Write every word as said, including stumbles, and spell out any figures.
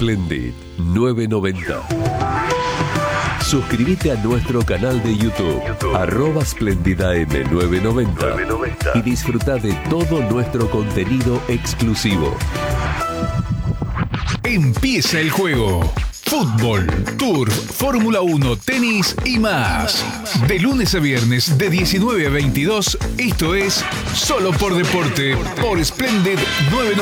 Splendid novecientos noventa. Suscríbete a nuestro canal de YouTube, YouTube. arroba SplendidAM novecientos noventa, y disfruta de todo nuestro contenido exclusivo. Empieza el juego. Fútbol, Turf, Fórmula uno, tenis y más. De lunes a viernes de diecinueve a veintidós, esto es Solo por Deporte por Splendid novecientos noventa.